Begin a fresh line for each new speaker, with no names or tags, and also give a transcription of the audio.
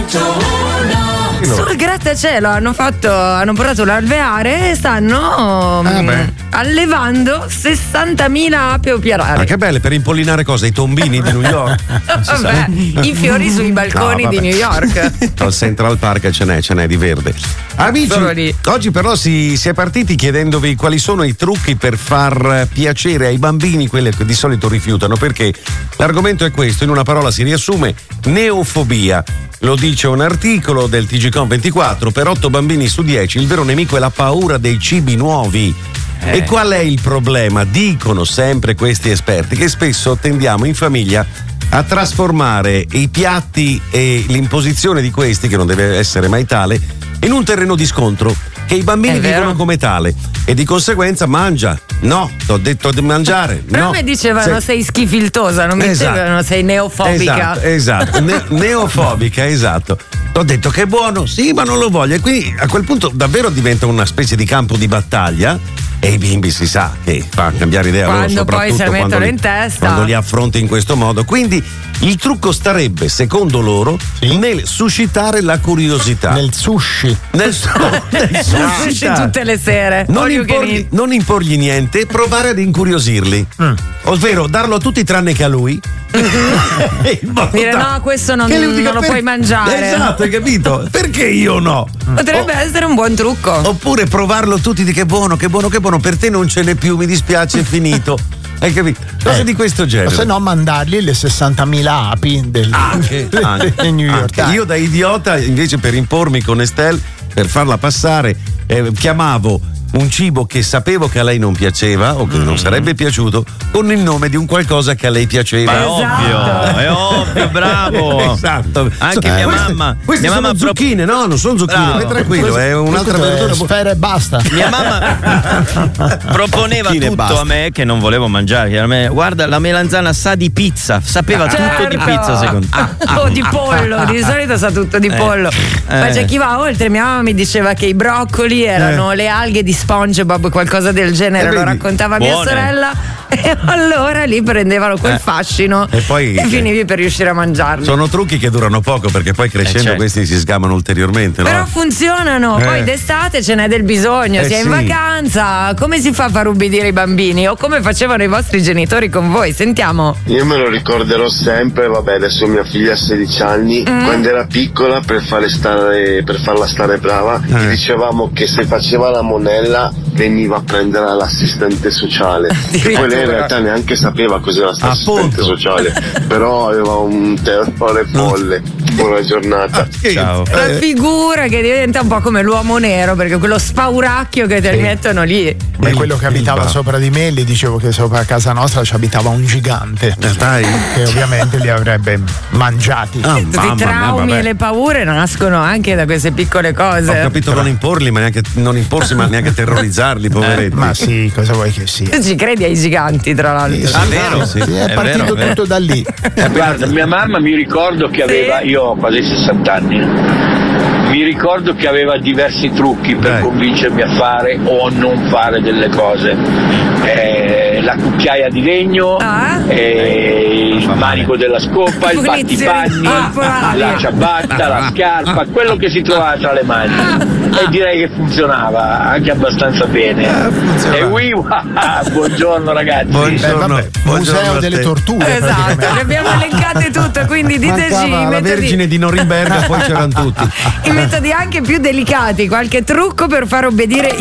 Sul grattacielo hanno portato l'alveare e stanno allevando 60.000 api operari.
Che belle, per impollinare cosa? I tombini di New York?
Vabbè, i fiori sui balconi di New York.
Al Central Park ce n'è di verde. Amici, oggi però si è partiti chiedendovi quali sono i trucchi per far piacere ai bambini quelli che di solito rifiutano, perché l'argomento è questo, in una parola si riassume: neofobia. Lo dice un articolo del TGCOM24, per 8 bambini su 10 il vero nemico è la paura dei cibi nuovi. E qual è il problema? Dicono sempre questi esperti che spesso tendiamo in famiglia a trasformare i piatti e l'imposizione di questi, che non deve essere mai tale, in un terreno di scontro che i bambini vivono come tale, e di conseguenza mangia. No, t'ho detto di mangiare.
Però
no.
mi dicevano sei schifiltosa, non mi dicevano sei neofobica.
Esatto. Neofobica, esatto. T'ho detto che è buono, sì, ma non lo voglio. E quindi a quel punto davvero diventa una specie di campo di battaglia. E i bimbi si sa che fa cambiare idea
quando
loro,
poi se la mettono in testa,
quando li affronti in questo modo. Quindi il trucco starebbe, secondo loro, nel suscitare la curiosità.
Nel sushi.
Nel
sushi tutte le sere.
Non imporgli niente, provare ad incuriosirli. Ovvero darlo a tutti tranne che a lui.
Dire no, questo non lo puoi mangiare.
Esatto, hai capito? Perché io no?
Potrebbe essere un buon trucco.
Oppure provarlo tutti di che buono, per te non ce n'è più, mi dispiace, è finito. Hai capito? Cose di questo genere.
O se no mandargli le 60.000 api del New York Times.
Io da idiota, invece, per impormi con Estelle, per farla passare, chiamavo un cibo che sapevo che a lei non piaceva o che non sarebbe piaciuto con il nome di un qualcosa che a lei piaceva.
È ovvio, bravo.
Esatto.
Anche mia mamma.
Queste sono zucchine, no, non sono zucchine, vai tranquillo, è un'altra verdura.
Sfera e basta.
Mia mamma proponeva tutto a me che non volevo mangiare. A me, guarda, la melanzana sa di pizza, sapeva tutto di pizza, secondo me.
O di pollo, di solito sa tutto di pollo. Ma c'è chi va oltre. Mia mamma mi diceva che i broccoli erano le alghe di SpongeBob, qualcosa del genere, lo raccontava mia sorella, e allora lì prendevano quel fascino
e poi
finivi per riuscire a mangiarli.
Sono trucchi che durano poco, perché poi crescendo questi si sgamano ulteriormente, no?
Però funzionano. Poi d'estate ce n'è del bisogno, si è in vacanza, come si fa a far ubbidire i bambini, o come facevano i vostri genitori con voi? Sentiamo.
Io me lo ricorderò sempre, vabbè, adesso mia figlia ha 16 anni, quando era piccola, per farla stare brava, gli dicevamo che se faceva la monella veniva a prendere l'assistente sociale, e poi lei in realtà neanche sapeva cos'era l'assistente sociale, però aveva un terrore folle. Buona giornata.
Ciao.
La figura che diventa un po' come l'uomo nero, perché quello spauracchio che te li mettono lì.
E quello che abitava sopra di me, gli dicevo che sopra a casa nostra ci abitava un gigante che ovviamente li avrebbe mangiati.
I traumi e le paure nascono anche da queste piccole cose.
Ho capito, non imporli, ma neanche terrorizzarli, poveretti.
Ma sì, cosa vuoi che sia?
Tu ci credi ai giganti, tra l'altro?
Vero?
Sì, è partito tutto da lì.
Guarda, mia mamma mi ricordo che aveva, io ho quasi 60 anni, mi ricordo che aveva diversi trucchi per convincermi a fare o non fare delle cose. La cucchiaia di legno, il manico della scopa, il battipanni, la ciabatta, la scarpa, quello che si trovava tra le mani. E direi che funzionava anche abbastanza bene. Buongiorno ragazzi.
Buongiorno.
Museo delle torture.
Esatto, le abbiamo elencate tutte, quindi diteci
la Vergine di Norimberga, poi c'erano tutti.
i metodi anche più delicati, qualche trucco per far obbedire